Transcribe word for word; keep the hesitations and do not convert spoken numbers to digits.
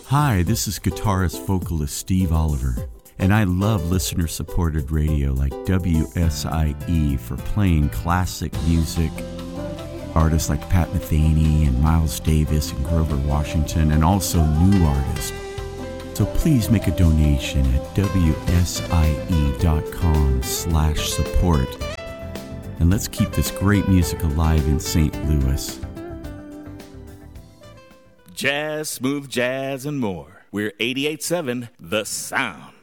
Hi, this is guitarist vocalist Steve Oliver, and I love listener-supported radio like W S I E for playing classic music, artists like Pat Metheny and Miles Davis and Grover Washington, and also new artists. So please make a donation at W S I E dot com slash support, and let's keep this great music alive in Saint Louis. Jazz, smooth jazz, and more. We're eighty-eight point seven The Sound.